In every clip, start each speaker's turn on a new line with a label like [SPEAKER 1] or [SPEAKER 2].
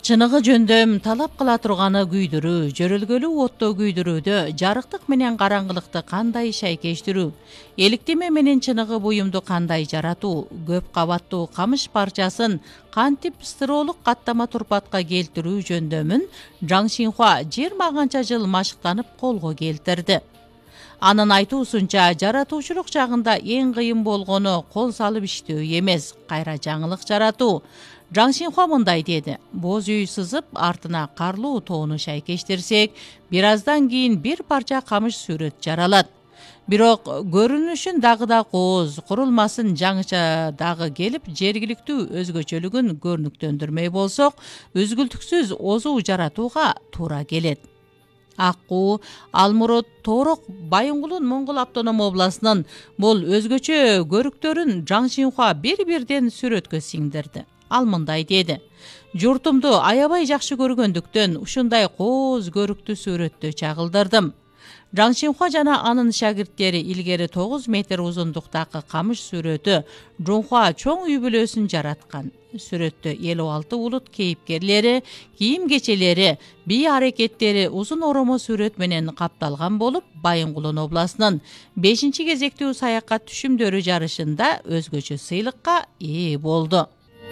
[SPEAKER 1] Чыныгы жөндөм талап кыла турганы күйдүрүү, жөрөлгөлүү отто күйдүрүүдө жарыктык менен караңгылыкты кандай шайкештирүү, эликтеме менен чыныгы буюмду кандай жаратуу, көп кабаттуу камыш парчасын кантип стыролук каттама турпатка келтирүү жөндөмүн Жаң Шинхуа 20 канча жыл машыктанып колго келтирди. Анын айтуусунча, жаратуучулук жагында эң кыйын болгону кол салып иштөө эмес, кайра жаңылык жаратуу. Жаң Шинхуа мындай деди: боз үй сызып, артына карлуу тоону шайкештирсек, бир аздан кийин бир парча камыш сүрөт жаралат. Бирок көрүнүшүн дагы да кооз, курулмасын жаңыча дагы келип, жергиликтүү өзгөчөлүгүн көрүнүктөндүрмөй болсок, үзгүлтүксүз озуу жаратууга туура келет. Аккуу, Алмурод, Тоорок, Байынгулун Моңгол автоном областынын бул өзгөчө көрүктөрүн Жаң Шинхуа бир-бирден сүрөткө сиңдирди. Ал мындай деди: журтумду аябай жакшы көргөндүктөн ушундай кооз көрүктүү сүрөттү чагылдырдым. Жаң Шинхуа жана анын шагирттери илгери 9 метр узундуктагы камыш сүрөтү Жунхуа чоң үй бүлөсүн жараткан. Сүрөттө 56 улут кейипкерлери, кийим кечелери, бий аракеттери узун оромо сүрөт менен капталган болуп, Байынгулун областынын 5-кезектүү саякат түшүмдөрү жарышында өзгөчө сыйлыкка ээ болду.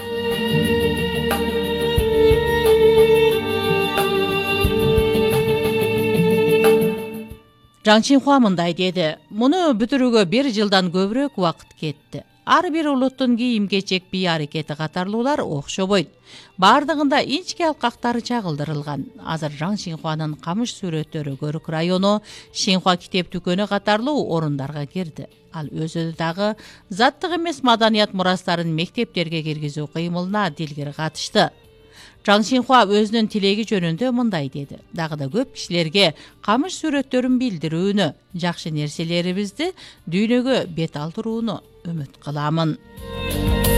[SPEAKER 1] Жаң Шинхуа мындай деди: муну бүтүрүүгө 1 жылдан көбүрөөк убакыт кетти. Ар бир улуттун кийим-кечек, бий аракети катарлуулар окшобойт. Бардыгында инчке алкактары чагылдырылган. Азыр Жаң Шинхуанын камыш сүрөттөрү Көрүк району, Шинхуа китеп дүкөнү катарлуу орундарга кирди. Ал өзү дагы заттык эмес маданият мурастарын мектептерге киргизүү кыймылына дилгир катышты. Жаң Шинхуа өзүнүн тилеги жөнүндө мындай деди: дагы да көп кишилерге камыш сүрөттөрүн билдирүүнү, жакшы нерселерибизди дүйнөгө бет алдырууну үмүт кыламын.